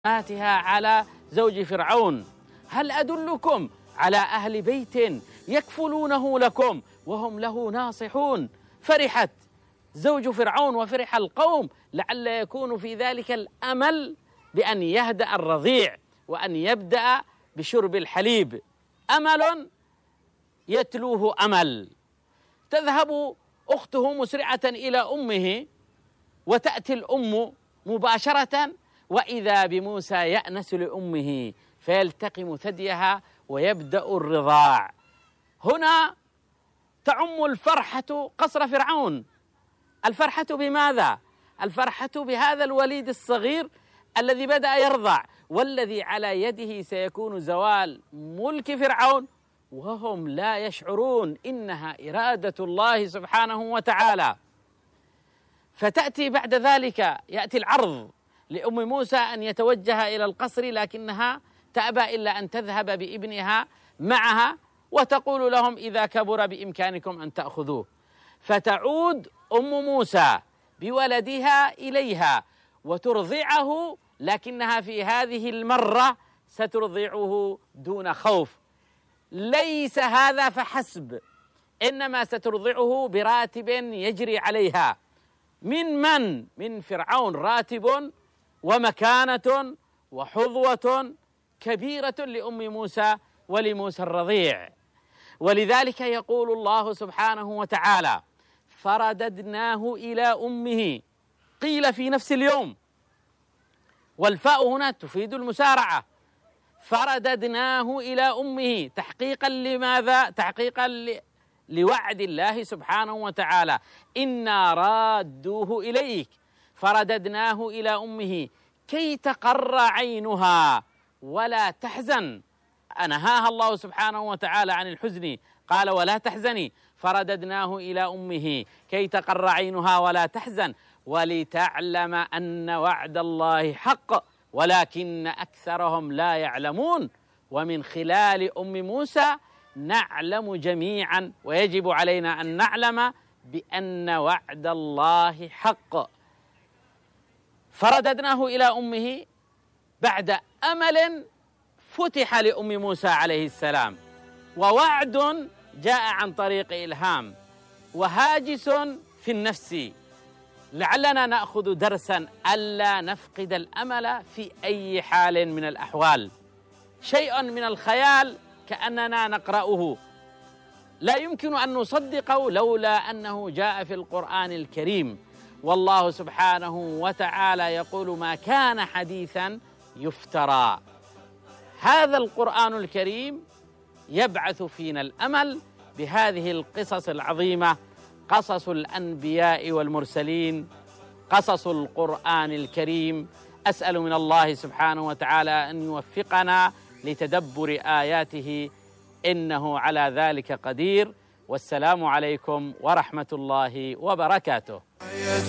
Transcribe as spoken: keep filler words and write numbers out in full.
ماتها على زوج فرعون: هل أدلكم على أهل بيت يكفلونه لكم وهم له ناصحون؟ فرحت زوج فرعون وفرح القوم لعل يكون في ذلك الأمل بأن يهدأ الرضيع وأن يبدأ بشرب الحليب. أمل يتلوه أمل. تذهب أخته مسرعة إلى أمه، وتأتي الأم مباشرة وإذا بموسى يأنس لأمه فيلتقم ثديها ويبدأ الرضاع. هنا تعم الفرحة قصر فرعون. الفرحة بماذا؟ الفرحة بهذا الوليد الصغير الذي بدأ يرضع، والذي على يده سيكون زوال ملك فرعون وهم لا يشعرون إنها إرادة الله سبحانه وتعالى. فتأتي بعد ذلك، يأتي العرض لأم موسى أن يتوجه إلى القصر، لكنها تأبى إلا أن تذهب بابنها معها وتقول لهم: إذا كبر بإمكانكم أن تأخذوه. فتعود أم موسى بولدها إليها وترضعه، لكنها في هذه المرة سترضعه دون خوف. ليس هذا فحسب، إنما سترضعه براتب يجري عليها. من من؟ من فرعون. راتب ومكانة وحظوة كبيرة لأم موسى ولموسى الرضيع. ولذلك يقول الله سبحانه وتعالى: فرددناه إلى أمه. قيل في نفس اليوم، والفاء هنا تفيد المسارعة. فرددناه إلى أمه تحقيقا لماذا؟ تحقيقا ل... لوعد الله سبحانه وتعالى: إنا رادوه إليك. فرددناه إلى أمه كي تقر عينها ولا تحزن. أنهاها الله سبحانه وتعالى عن الحزن، قال: ولا تحزني. فرددناه إلى أمه كي تقر عينها ولا تحزن ولتعلم أن وعد الله حق ولكن أكثرهم لا يعلمون. ومن خلال أم موسى نعلم جميعا، ويجب علينا أن نعلم بأن وعد الله حق. فرددناه إلى أمه بعد أمل فتح لأم موسى عليه السلام، ووعد جاء عن طريق إلهام، وهاجس في النفس. لعلنا نأخذ درسا ألا نفقد الأمل في أي حال من الأحوال. شيء من الخيال كأننا نقرأه لا يمكن أن نصدقه لولا أنه جاء في القرآن الكريم. والله سبحانه وتعالى يقول: ما كان حديثا يفترى. هذا القرآن الكريم يبعث فينا الأمل بهذه القصص العظيمة، قصص الأنبياء والمرسلين، قصص القرآن الكريم. أسأل من الله سبحانه وتعالى أن يوفقنا لتدبر آياته، إنه على ذلك قدير. والسلام عليكم ورحمة الله وبركاته.